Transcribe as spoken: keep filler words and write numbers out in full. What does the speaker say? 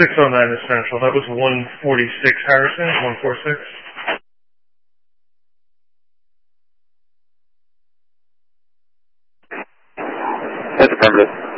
six oh nine is Central. That was one forty-six Harrison, one forty-six. That's affirmative.